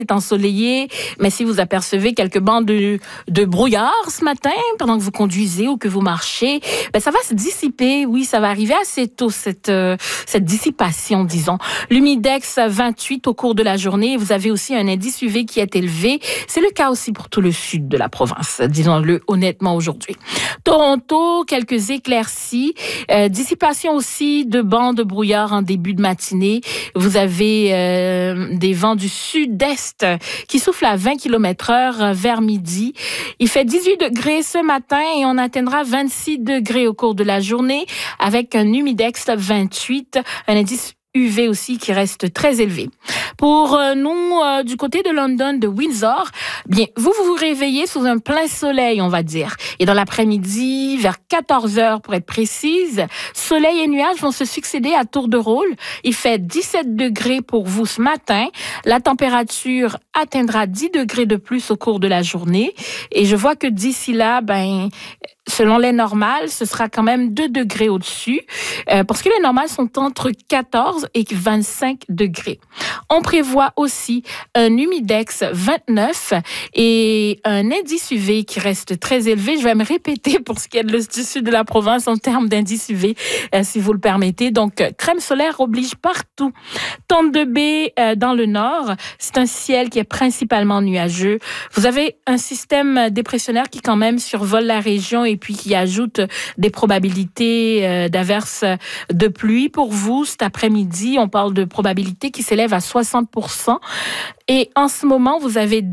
est ensoleillé, mais si vous apercevez quelques bancs de brouillard ce matin, pendant que vous conduisez ou que vous marchez, ben ça va se dissiper. Oui, ça va arriver assez tôt, cette dissipation, disons. L'humidex 28 au cours de la journée. Vous avez aussi un indice UV qui est élevé. C'est le cas aussi pour tout le sud de la province, disons-le honnêtement aujourd'hui. Toronto, quelques éclaircies. Dissipation aussi de bancs de brouillard en début de matinée. Vous avez des vents du sud-est qui souffle à 20 km/h vers midi. Il fait 18 degrés ce matin et on atteindra 26 degrés au cours de la journée avec un humidex 28, un indice UV aussi qui reste très élevé. Pour nous, du côté de London, de Windsor, bien, vous vous réveillez sous un plein soleil, on va dire. Et dans l'après-midi, vers 14 heures pour être précise, soleil et nuages vont se succéder à tour de rôle. Il fait 17 degrés pour vous ce matin. La température atteindra 10 degrés de plus au cours de la journée. Et je vois que d'ici là, ben, selon les normales, ce sera quand même 2 degrés au-dessus, parce que les normales sont entre 14 et 25 degrés. On prévoit aussi un humidex 29 et un indice UV qui reste très élevé. Je vais me répéter pour ce qui est du sud de la province en termes d'indice UV, si vous le permettez. Donc, crème solaire oblige partout. Tente de baie dans le nord, c'est un ciel qui est principalement nuageux. Vous avez un système dépressionnaire qui quand même survole la région et puis qui ajoute des probabilités d'averses de pluie pour vous cet après-midi. On parle de probabilité qui s'élève à 60%. Et en ce moment, vous avez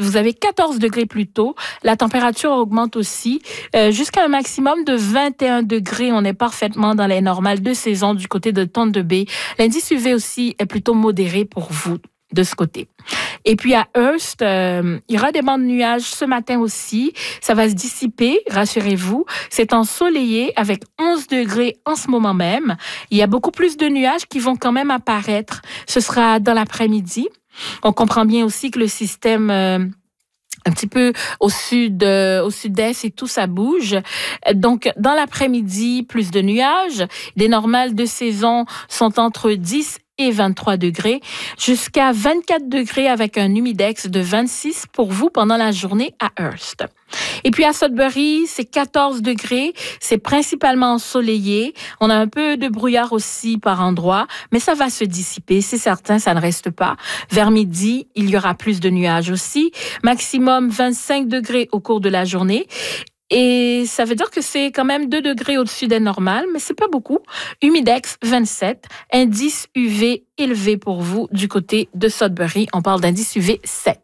14 degrés plus tôt. La température augmente aussi jusqu'à un maximum de 21 degrés. On est parfaitement dans les normales de saison du côté de Thunder Bay. L'indice UV aussi est plutôt modéré pour vous de ce côté. Et puis à Hearst, il y aura des bancs de nuages ce matin aussi. Ça va se dissiper, rassurez-vous. C'est ensoleillé avec 11 degrés en ce moment même. Il y a beaucoup plus de nuages qui vont quand même apparaître. Ce sera dans l'après-midi. On comprend bien aussi que le système un petit peu au sud-est et tout, ça bouge. Donc, dans l'après-midi, plus de nuages. Les normales de saison sont entre 10 et 23 degrés, jusqu'à 24 degrés avec un humidex de 26 pour vous pendant la journée à Hearst. Et puis à Sudbury, c'est 14 degrés, c'est principalement ensoleillé. On a un peu de brouillard aussi par endroits, mais ça va se dissiper, c'est certain, ça ne reste pas. Vers midi, il y aura plus de nuages aussi, maximum 25 degrés au cours de la journée. Et ça veut dire que c'est quand même 2 degrés au-dessus des normales, mais c'est pas beaucoup. Humidex 27, indice UV élevé pour vous du côté de Sudbury. On parle d'indice UV 7.